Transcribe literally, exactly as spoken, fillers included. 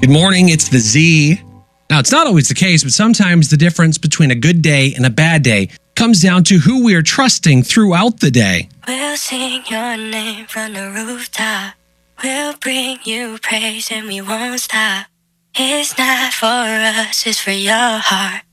Good morning, it's the Z. Now, it's not always the case, but sometimes the difference between a good day and a bad day comes down to who we are trusting throughout the day. We'll sing your name from the rooftop. We'll bring you praise and we won't stop. It's not for us, it's for your heart.